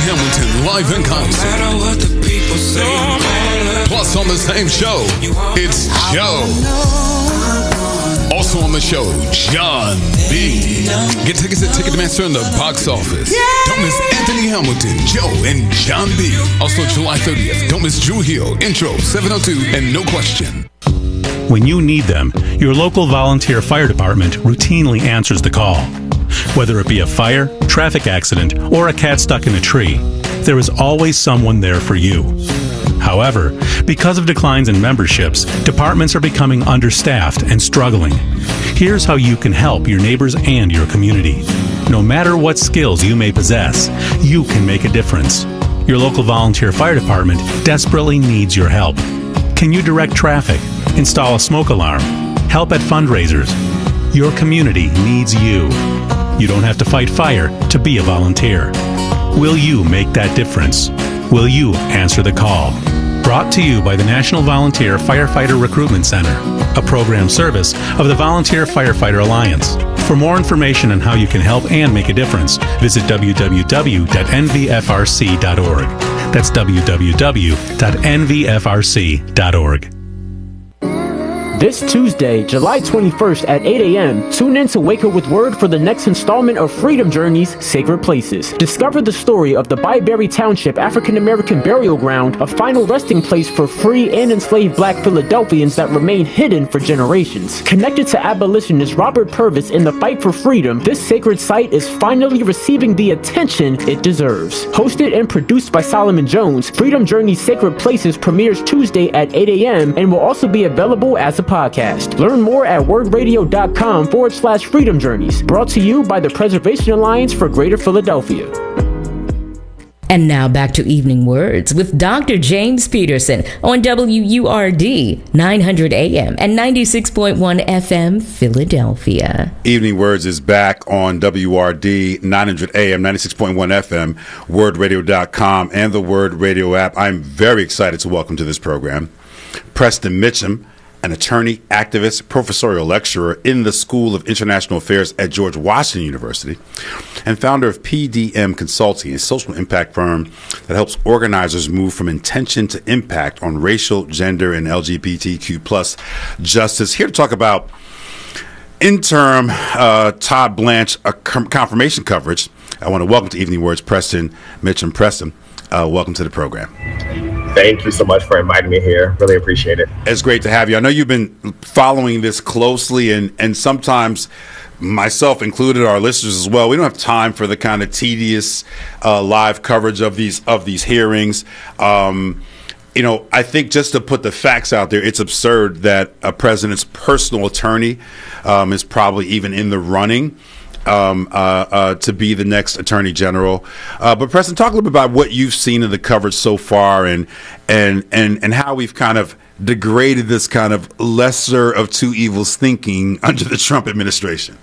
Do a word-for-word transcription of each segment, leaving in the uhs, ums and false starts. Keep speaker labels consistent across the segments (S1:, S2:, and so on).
S1: Hamilton live in concert. Plus on the same show, it's Joe. Also on the show, John B. Get tickets at Ticketmaster in the box office. Don't miss Anthony Hamilton, Joe, and John B. Also July thirtieth, don't miss Drew Hill, Intro, seven oh two, and No Question.
S2: When you need them, your local volunteer fire department routinely answers the call. Whether it be a fire, traffic accident, or a cat stuck in a tree, there is always someone there for you. However, because of declines in memberships, departments are becoming understaffed and struggling. Here's how you can help your neighbors and your community. No matter what skills you may possess, you can make a difference. Your local volunteer fire department desperately needs your help. Can you direct traffic, install a smoke alarm, help at fundraisers? Your community needs you. You don't have to fight fire to be a volunteer. Will you make that difference? Will you answer the call? Brought to you by the National Volunteer Firefighter Recruitment Center, a program service of the Volunteer Firefighter Alliance. For more information on how you can help and make a difference, visit w w w dot n v f r c dot org. That's w w w dot n v f r c dot org.
S3: This Tuesday, July twenty-first at eight a.m., tune in to Wake Up with Word for the next installment of Freedom Journey's Sacred Places. Discover the story of the Byberry Township African-American Burial Ground, a final resting place for free and enslaved black Philadelphians that remain hidden for generations. Connected to abolitionist Robert Purvis in the fight for freedom, this sacred site is finally receiving the attention it deserves. Hosted and produced by Solomon Jones, Freedom Journey's Sacred Places premieres Tuesday at eight a.m. and will also be available as a podcast. Learn more at wordradio.com forward slash freedom journeys. Brought to you by the Preservation Alliance for Greater Philadelphia.
S4: And now back to Evening Words with Doctor James Peterson on W U R D nine hundred A M and ninety-six point one F M Philadelphia.
S5: Evening Words is back on W U R D nine hundred A M, ninety-six point one F M, word radio dot com, and the Word Radio app. I'm very excited to welcome to this program Preston Mitchum, an attorney, activist, professorial lecturer in the School of International Affairs at George Washington University, and founder of P D M Consulting, a social impact firm that helps organizers move from intention to impact on racial, gender, and L G B T Q plus justice. Here to talk about interim uh, Todd Blanche uh, confirmation coverage, I want to welcome to Evening Words Preston Mitchum. Preston, uh, welcome to the program.
S6: Thank you so much for inviting me here. Really appreciate it.
S5: It's great to have you. I know you've been following this closely, and, and sometimes, myself included, our listeners as well, we don't have time for the kind of tedious uh, live coverage of these of these hearings. Um, you know, I think just to put the facts out there, it's absurd that a president's personal attorney um, is probably even in the running Um, uh, uh, to be the next Attorney General. Uh, but Preston, talk a little bit about what you've seen in the coverage so far, and and and and how we've kind of degraded this kind of lesser of two evils thinking under the Trump administration.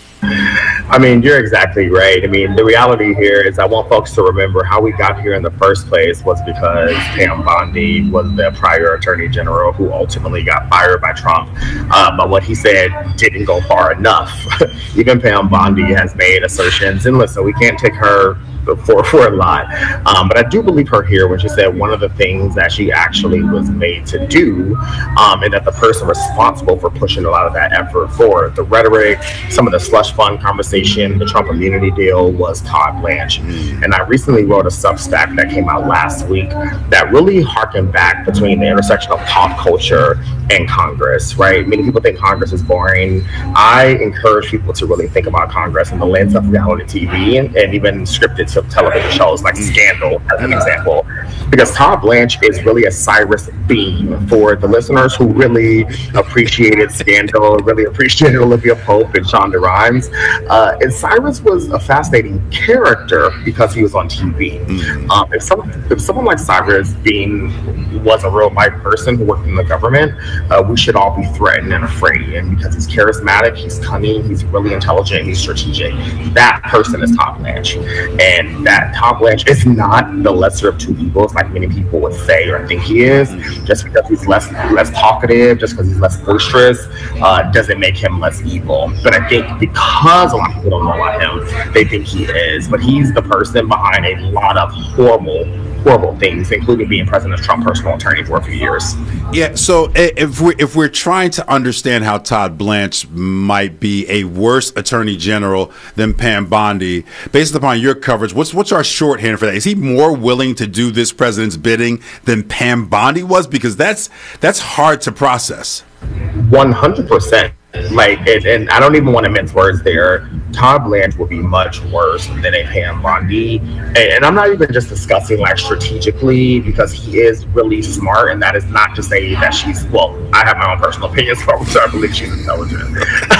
S6: I mean, you're exactly right. I mean, the reality here is I want folks to remember how we got here in the first place was because Pam Bondi was the prior Attorney General who ultimately got fired by Trump. Uh, but what he said didn't go far enough. Even Pam Bondi has made assertions, and listen, we can't take her for, for a lot. Um, but I do believe her here when she said one of the things that she actually was made to do, um, and that the person responsible for pushing a lot of that effort forward, the rhetoric, some of the slush fund conversation, the Trump immunity deal, was Todd Blanche. And I recently wrote a Substack that came out last week that really harkened back between the intersection of pop culture and Congress, right? Many people think Congress is boring. I encourage people to really think about Congress in the lens of reality T V and, and even scripted television shows like Scandal, as an example. Because Todd Blanche is really a Cyrus Bean for the listeners who really appreciated Scandal, really appreciated Olivia Pope and Shonda Rhimes. Uh, and Cyrus was a fascinating character because he was on T V. Um, if, some, if someone like Cyrus Bean was a real life person who worked in the government, uh, we should all be threatened and afraid. And because he's charismatic, he's cunning, he's really intelligent, he's strategic. That person is Todd Blanche. And and that Todd Blanche is not the lesser of two evils, like many people would say or think he is. Just because he's less less talkative, just because he's less boisterous, uh, doesn't make him less evil. But I think because a lot of people don't know about him, they think he is. But he's the person behind a lot of horrible, horrible things, including being President Trump's personal attorney for a few years.
S5: Yeah, so if we're, if we're trying to understand how Todd Blanche might be a worse attorney general than Pam Bondi, based upon your coverage, what's what's our shorthand for that? Is he more willing to do this president's bidding than Pam Bondi was? Because that's that's hard to process.
S6: one hundred percent. Like, and, and I don't even want to mince words there. Todd Blanche would be much worse than a Pam Bondi. And, and I'm not even just discussing like strategically, because he is really smart, and that is not to say that she's, well, I have my own personal opinions for her, so I believe she's intelligent.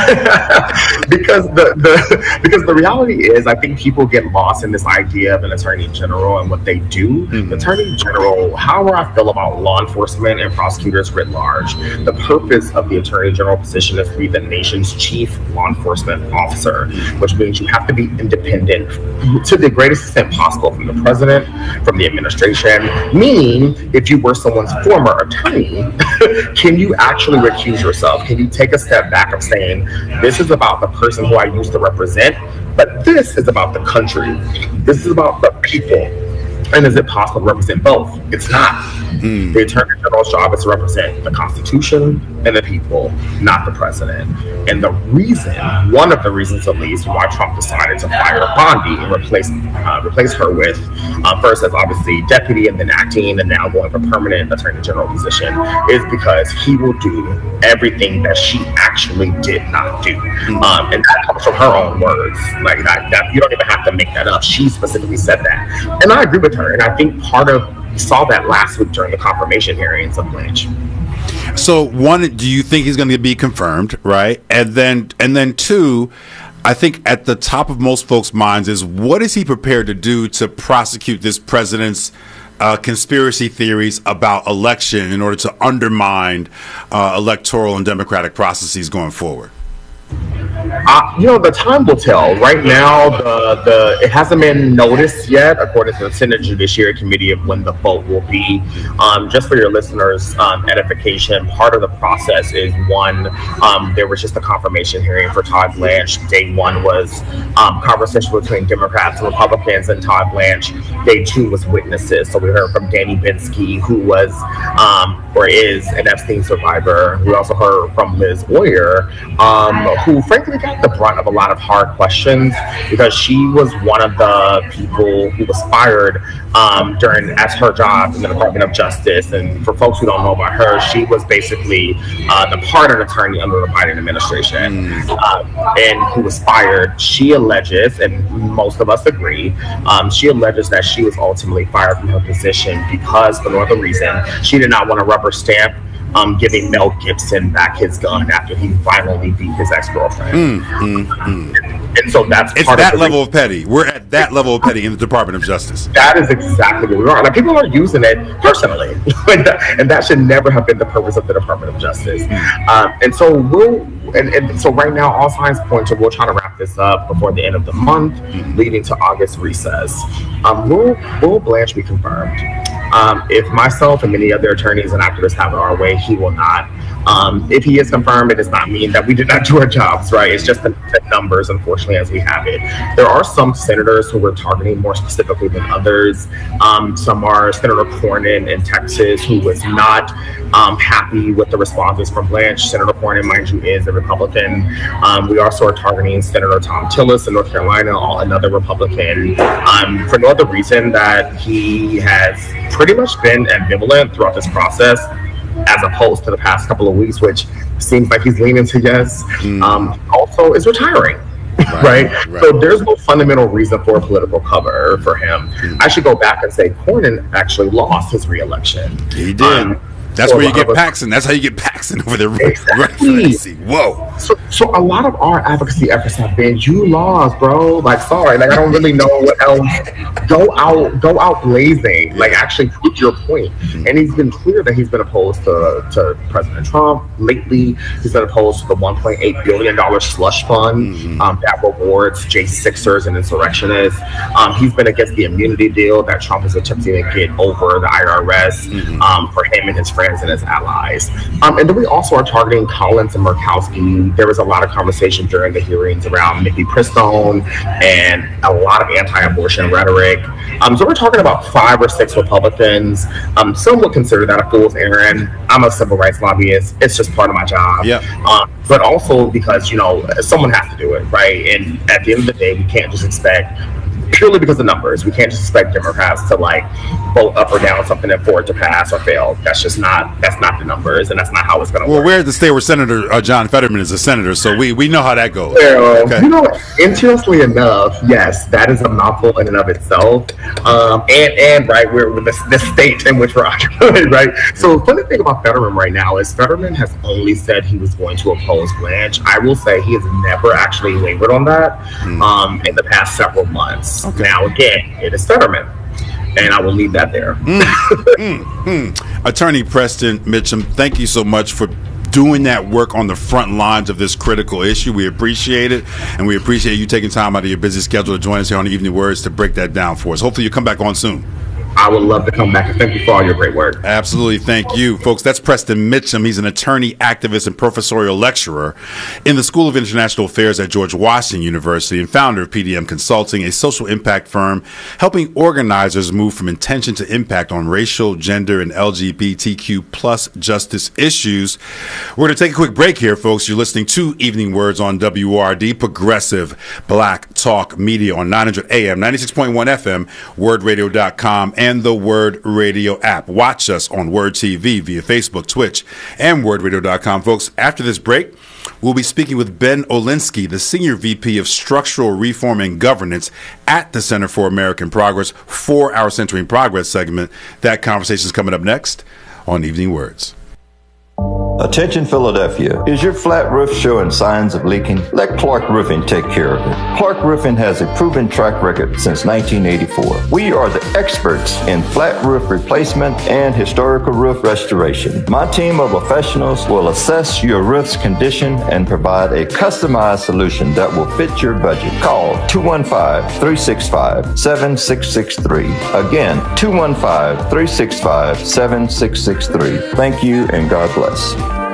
S6: because the, the because the reality is, I think people get lost in this idea of an attorney general and what they do. Mm-hmm. The attorney general, however I feel about law enforcement and prosecutors writ large, the purpose of the attorney general position is to be the nation's chief law enforcement officer, which means you have to be independent to the greatest extent possible from the president, from the administration. Meaning, if you were someone's former attorney, can you actually recuse yourself? Can you take a step back of saying, this is about the person who I used to represent, but this is about the country. This is about the people. And is it possible to represent both? It's not. Mm. The Attorney General's job is to represent the Constitution and the people, not the president. And the reason, one of the reasons at least, why Trump decided to fire Bondi and replace uh, replace her with, uh, first as obviously deputy and then acting and now going for permanent Attorney General position, is because he will do everything that she actually did not do. Mm. Um, and that comes from her own words. Like that, that, you don't even have to make that up. She specifically said that. And I agree with her. And I think part of, we saw that last week during the confirmation hearings of Blanche.
S5: So one, do you think he's going to be confirmed, right? And then, and then two, I think at the top of most folks' minds is, what is he prepared to do to prosecute this president's uh, conspiracy theories about election in order to undermine uh, electoral and democratic processes going forward?
S6: Uh, you know, the time will tell. Right now, the, the it hasn't been noticed yet, according to the Senate Judiciary Committee, of when the vote will be. Um, just for your listeners' um, edification, part of the process is, one, um, there was just a confirmation hearing for Todd Blanche. Day one was um, conversation between Democrats and Republicans and Todd Blanche. Day two was witnesses. So we heard from Danny Binsky, who was um, or is an Epstein survivor. We also heard from Liz Boyer, um, who frankly got the brunt of a lot of hard questions, because she was one of the people who was fired um, during as her job in the Department of Justice. And for folks who don't know about her, she was basically uh, the pardon attorney under the Biden administration, mm. uh, and who was fired. She alleges, and most of us agree, um, she alleges that she was ultimately fired from her position because, for no other reason, she did not want to rubber stamp Um, giving Mel Gibson back his gun after he finally beat his ex-girlfriend. Mm, mm, mm. And so that's
S5: it's
S6: part
S5: that
S6: of
S5: level of petty. We're at that level of petty in the Department of Justice.
S6: That is exactly what we are. Like, people are using it personally, and that should never have been the purpose of the Department of Justice. Mm. Um, and so we'll, and, and so right now, all signs point to we're trying to wrap this up before the end of the month, mm. leading to August recess. Um, will Will Blanche be confirmed? Um, if myself and many other attorneys and activists have it our way, he will not. Um, if he is confirmed, it does not mean that we did not do our jobs, right? It's just the, the numbers, unfortunately, as we have it. There are some senators who we're targeting more specifically than others. Um, some are Senator Cornyn in Texas, who was not um, happy with the responses from Blanche. Senator Cornyn, mind you, is a Republican. Um, we also are targeting Senator Tom Tillis in North Carolina, another Republican, um, for no other reason that he has pretty much been ambivalent throughout this process, as opposed to the past couple of weeks, which seems like he's leaning to yes. Mm. Um, also is retiring, right, right? right? So there's no fundamental reason for a political cover for him. Mm. I should go back and say Cornyn actually lost his re-election.
S5: He did.
S6: Um,
S5: That's
S6: so
S5: where you get Paxton. That's how you get Paxton over there.
S6: Exactly.
S5: Whoa.
S6: So, so a lot of our advocacy efforts have been, you lost, bro. Like, sorry, like I don't really know what else. Go out, go out blazing. Like, actually prove your point. And he's been clear that he's been opposed to, to President Trump lately. He's been opposed to the one point eight billion dollars slush fund mm-hmm. um, that rewards J sixers and insurrectionists. Um, he's been against the immunity deal that Trump is attempting to get over the I R S mm-hmm. um, for him and his friends and his allies. Um, and then we also are targeting Collins and Murkowski. There was a lot of conversation during the hearings around Nikki Pristone and a lot of anti-abortion rhetoric. Um, so we're talking about five or six Republicans. Um, some would consider that a fool's errand. I'm a civil rights lobbyist. It's just part of my job.
S5: Yep.
S6: Um, but also because, you know, someone has to do it, right? And at the end of the day, we can't just expect, purely because of numbers, we can't just expect Democrats to like vote up or down something and for it to pass or fail. That's just not, that's not the numbers, and that's not how it's going to
S5: well,
S6: work.
S5: Well, we're at the state where Senator uh, John Fetterman is a senator, so we, we know how that goes.
S6: Well,
S5: okay.
S6: You know, interestingly enough, yes, that is a mouthful in and of itself. Um, and, and, right, we're with this, this state in which we're occupying, right? So the funny thing about Fetterman right now is Fetterman has only said he was going to oppose Blanche. I will say he has never actually wavered on that mm. um, in the past several months. Okay. Now, again, it is Fetterman, and I will leave that there.
S5: mm, mm, mm. Attorney Preston Mitchum, thank you so much for doing that work on the front lines of this critical issue. We appreciate it, and we appreciate you taking time out of your busy schedule to join us here on Evening Words to break that down for us. Hopefully you'll come back on soon.
S6: I would love to come back, and thank you for all your great work.
S5: Absolutely. Thank you, folks. That's Preston Mitchum. He's an attorney, activist, and professorial lecturer in the School of International Affairs at George Washington University and founder of P D M Consulting, a social impact firm helping organizers move from intention to impact on racial, gender, and L G B T Q plus justice issues. We're going to take a quick break here, folks. You're listening to Evening Words on W R D, progressive black talk media on nine hundred A M, ninety-six point one F M, word radio dot com, and the Word Radio app. Watch us on Word T V via Facebook, Twitch, and word radio dot com, folks. After this break, we'll be speaking with Ben Olinsky, the Senior V P of Structural Reform and Governance at the Center for American Progress, for our Centering Progress segment. That conversation is coming up next on Evening Words.
S7: Attention Philadelphia. Is your flat roof showing signs of leaking? Let Clark Roofing take care of it. Clark Roofing has a proven track record since nineteen eighty-four. We are the experts in flat roof replacement and historical roof restoration. My team of professionals will assess your roof's condition and provide a customized solution that will fit your budget. Call two one five, three six five, seven six six three. Again, two one five, three six five, seven six six three. Thank you and God bless.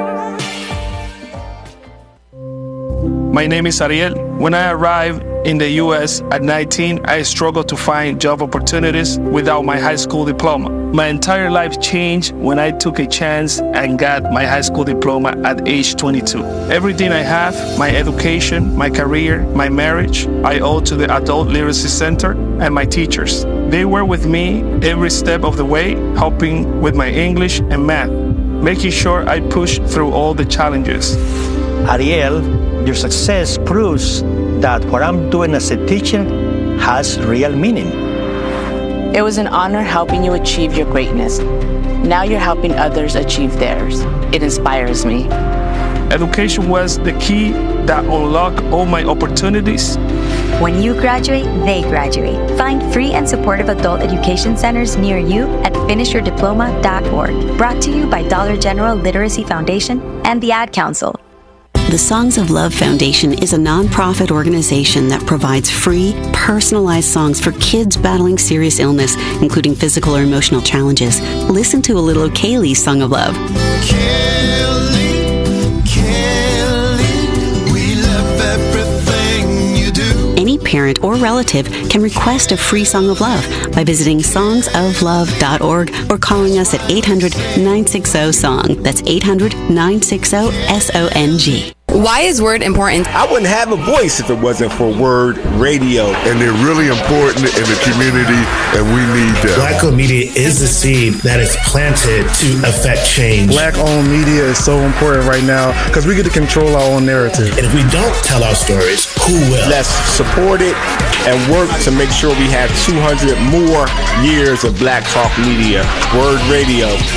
S8: My name is Ariel. When I arrived in the U S at nineteen, I struggled to find job opportunities without my high school diploma. My entire life changed when I took a chance and got my high school diploma at age twenty-two. Everything I have, my education, my career, my marriage, I owe to the Adult Literacy Center and my teachers. They were with me every step of the way, helping with my English and math, making sure I pushed through all the challenges.
S9: Ariel, your success proves that what I'm doing as a teacher has real meaning.
S10: It was an honor helping you achieve your greatness. Now you're helping others achieve theirs. It inspires me.
S8: Education was the key that unlocked all my opportunities.
S11: When you graduate, they graduate. Find free and supportive adult education centers near you at finish your diploma dot org. Brought to you by Dollar General Literacy Foundation and the Ad Council.
S12: The Songs of Love Foundation is a nonprofit organization that provides free, personalized songs for kids battling serious illness, including physical or emotional challenges. Listen to a little of Kaylee's Song of Love. Kaylee, Kaylee, we love everything you do. Any parent or relative can request a free Song of Love by visiting songs of love dot org or calling us at eight hundred, nine six zero, song. That's eight hundred, nine six zero, S O N G.
S13: Why is Word important?
S14: I wouldn't have a voice if it wasn't for Word Radio.
S15: And they're really important in the community, and we need them.
S16: Black-owned media is the seed that is planted to affect change.
S17: Black-owned media is so important right now because we get to control our own narrative.
S16: And if we don't tell our stories, who will?
S14: Let's support it and work to make sure we have two hundred more years of Black Talk Media. Word Radio.